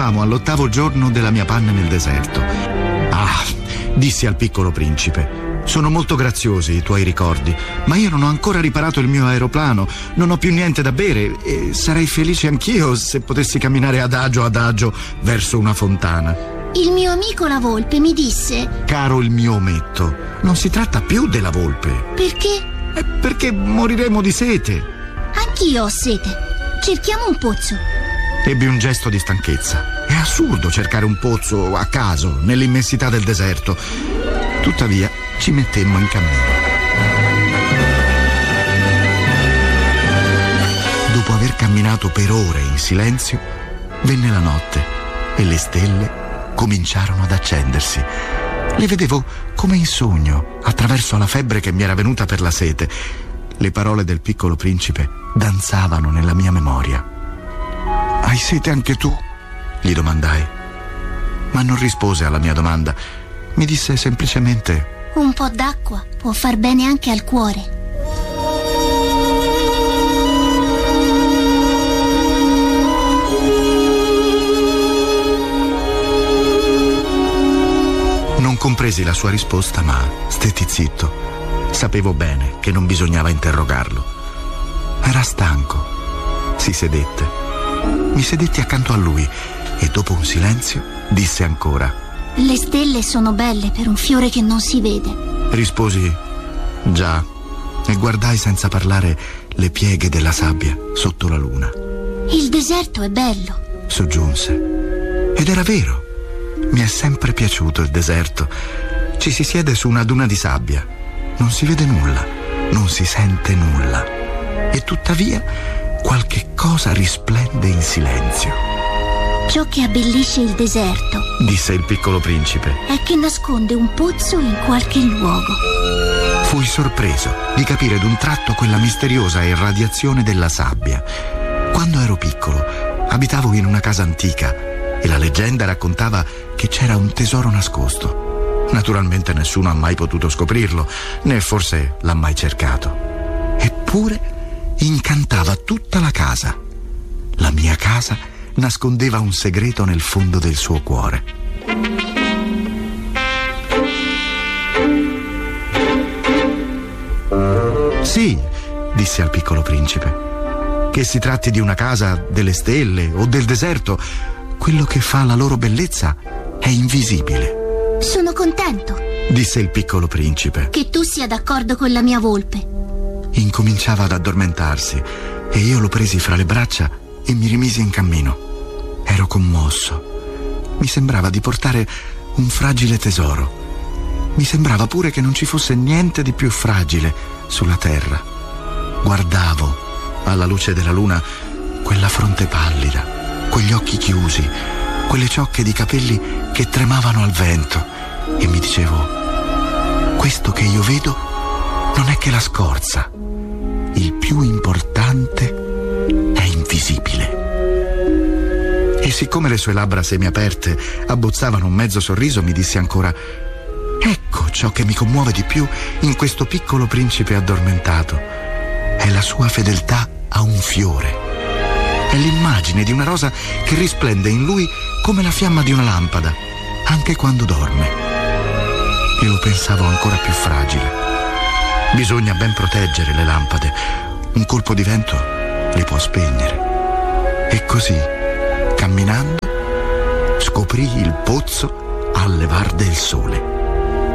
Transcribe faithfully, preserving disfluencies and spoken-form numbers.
Eravamo all'ottavo giorno della mia panna nel deserto. Ah, dissi al piccolo principe, sono molto graziosi i tuoi ricordi, ma io non ho ancora riparato il mio aeroplano, non ho più niente da bere e sarei felice anch'io se potessi camminare adagio adagio verso una fontana. Il mio amico la volpe mi disse: caro il mio ometto, non si tratta più della volpe. Perché? È perché moriremo di sete. Anch'io ho sete. Cerchiamo un pozzo. Ebbi un gesto di stanchezza. È assurdo cercare un pozzo a caso nell'immensità del deserto. Tuttavia ci mettemmo in cammino. Dopo aver camminato per ore in silenzio, venne la notte e le stelle cominciarono ad accendersi. Le vedevo come in sogno, attraverso la febbre che mi era venuta per la sete. Le parole del piccolo principe danzavano nella mia memoria. Hai sete anche tu? Gli domandai. Ma non rispose alla mia domanda. Mi disse semplicemente: un po' d'acqua può far bene anche al cuore. Non compresi la sua risposta, ma stetti zitto. Sapevo bene che non bisognava interrogarlo. Era stanco. Si sedette. Mi sedetti accanto a lui e dopo un silenzio disse ancora: le stelle sono belle per un fiore che non si vede. Risposi: già, e guardai senza parlare le pieghe della sabbia sotto la luna. Il deserto è bello, soggiunse. Ed era vero. Mi è sempre piaciuto il deserto. Ci si siede su una duna di sabbia. Non si vede nulla, non si sente nulla. E tuttavia qualche cosa risplende in silenzio. Ciò che abbellisce il deserto, disse il piccolo principe, è che nasconde un pozzo in qualche luogo. Fui sorpreso di capire d'un tratto quella misteriosa irradiazione della sabbia. Quando ero piccolo abitavo in una casa antica e la leggenda raccontava che c'era un tesoro nascosto. Naturalmente nessuno ha mai potuto scoprirlo, né forse l'ha mai cercato. Eppure incantava tutta la casa. La mia casa nascondeva un segreto nel fondo del suo cuore. Sì, disse al piccolo principe, che si tratti di una casa, delle stelle o del deserto, quello che fa la loro bellezza è invisibile. Sono contento, disse il piccolo principe, che tu sia d'accordo con la mia volpe. Incominciava ad addormentarsi e io lo presi fra le braccia e mi rimisi in cammino. Ero commosso. Mi sembrava di portare un fragile tesoro. Mi sembrava pure che non ci fosse niente di più fragile sulla terra. Guardavo alla luce della luna quella fronte pallida, quegli occhi chiusi, quelle ciocche di capelli che tremavano al vento e mi dicevo: questo che io vedo non è che la scorza. Il più importante è invisibile. E siccome le sue labbra semiaperte abbozzavano un mezzo sorriso, mi disse ancora: ecco ciò che mi commuove di più in questo piccolo principe addormentato. È la sua fedeltà a un fiore. È l'immagine di una rosa che risplende in lui come la fiamma di una lampada, anche quando dorme. E lo pensavo ancora più fragile. Bisogna ben proteggere le lampade. Un colpo di vento le può spegnere. E così, camminando, scoprì il pozzo al levar del sole.